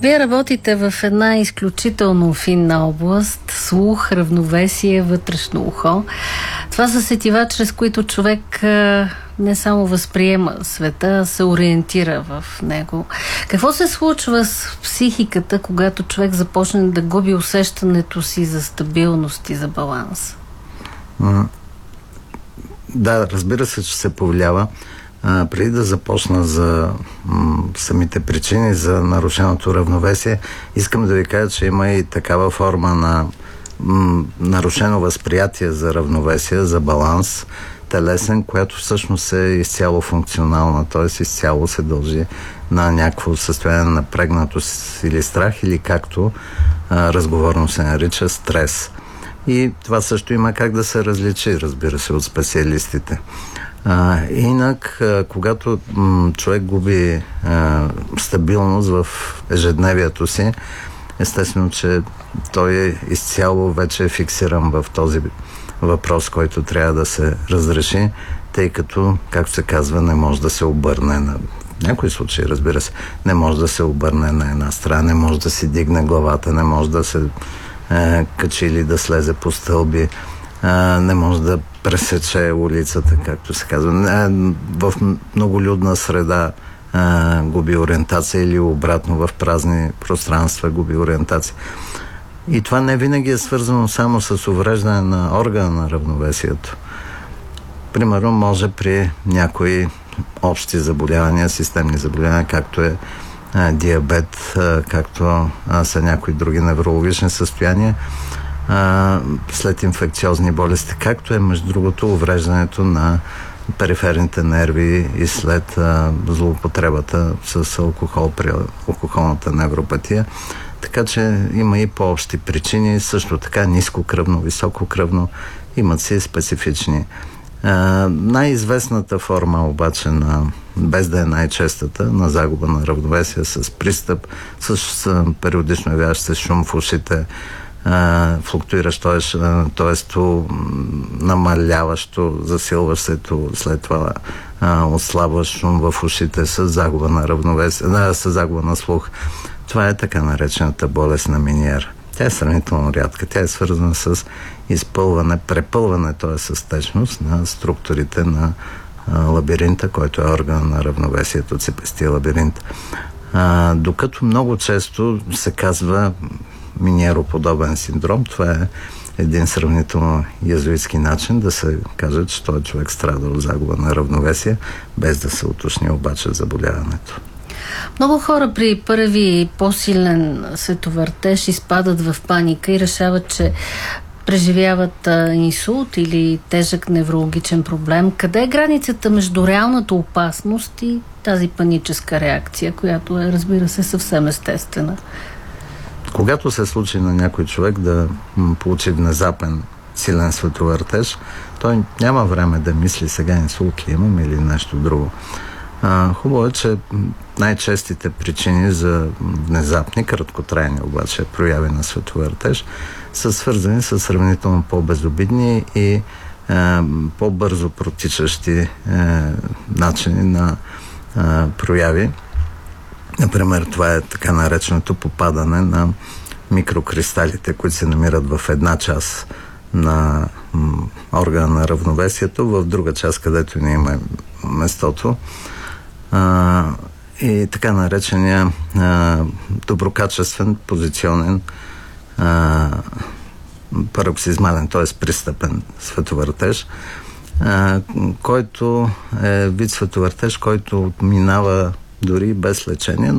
Вие работите в една изключително финна област – слух, равновесие, вътрешно ухо. Това са сетива, чрез които човек не само възприема света, а се ориентира в него. Какво се случва с психиката, когато човек започне да губи усещането си за стабилност и за баланс? Да, разбира се, че се повлиява. Преди да започна за самите причини за нарушеното равновесие, искам да ви кажа, че има и такава форма на нарушено възприятие за равновесие, за баланс, телесен, която всъщност е изцяло функционална, т.е. изцяло се дължи на някакво състояние на напрегнатост или страх, или както разговорно се нарича стрес. И това също има как да се различи, разбира се, от специалистите. Инак, когато човек губи стабилност в ежедневието си, естествено, че той изцяло вече е фиксиран в този въпрос, който трябва да се разреши, тъй като, както се казва, не може да се обърне на някои случаи, разбира се, не може да се обърне на една страна, не може да си дигне главата, не може да се качи или да слезе по стълби, не може да пресече улицата, както се казва. В многолюдна среда губи ориентация или обратно в празни пространства губи ориентация. И това не винаги е свързано само с увреждане на органа на равновесието. Примерно може при някои общи заболявания, системни заболявания, както е диабет, както са някои други неврологични състояния, след инфекциозни болести, както е, между другото, увреждането на периферните нерви и след злоупотребата с алкохол при алкохолната невропатия. Така че има и по-общи причини, също така ниско кръвно, високо кръвно, имат си специфични. Най-известната форма обаче без да е най-честата, на загуба на равновесие с пристъп, с периодично явяващ се шум в ушите, флуктуиращо, т.е. намаляващо, засилващото, след това отслабващ шум в ушите с загуба на равновесие, с загуба на слух. Това е така наречената болест на Миниер. Тя е сравнително рядка. Тя е свързана с изпълване, препълване, т.е. с течност на структурите на лабиринта, който е орган на равновесието, цепестия лабиринт. Докато много често се казва миниероподобен синдром, това е един сравнително язуитски начин да се каже, че този човек страда от загуба на равновесие, без да се уточни обаче заболяването. Много хора при първи по-силен световъртеж изпадат в паника и решават, че преживяват инсулт или тежък неврологичен проблем. Къде е границата между реалната опасност и тази паническа реакция, която е, разбира се, съвсем естествена? Когато се случи на някой човек да получи внезапен силен световъртеж, той няма време да мисли сега инсулт имам или нещо друго. Хубаво е, че най-честите причини за внезапни, краткотрайни обаче прояви на световъртеж са свързани с сравнително по-безобидни и по-бързо протичащи начини на прояви. Например, това е така нареченото попадане на микрокристалите, които се намират в една част на органа на равновесието, в друга част, където не има местото. И така наречения доброкачествен позиционен пароксизмален, т.е. пристъпен световъртеж, който е вид световъртеж, който минава дори без лечение,